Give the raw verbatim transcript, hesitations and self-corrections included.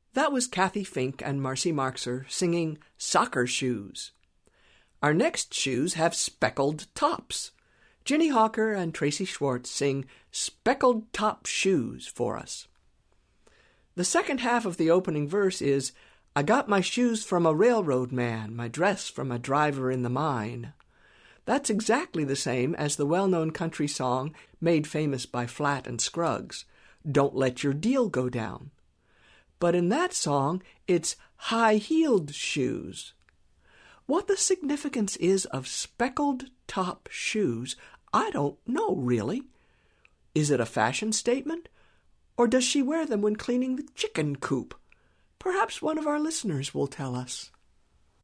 That was Kathy Fink and Marcy Marxer singing Soccer Shoes. Our next shoes have speckled tops. Ginny Hawker and Tracy Schwartz sing Speckled Top Shoes for us. The second half of the opening verse is, I got my shoes from a railroad man, my dress from a driver in the mine. That's exactly the same as the well-known country song made famous by Flatt and Scruggs, Don't Let Your Deal Go Down. But in that song, it's high-heeled shoes. What the significance is of speckled top shoes, I don't know, really. Is it a fashion statement? Or does she wear them when cleaning the chicken coop? Perhaps one of our listeners will tell us.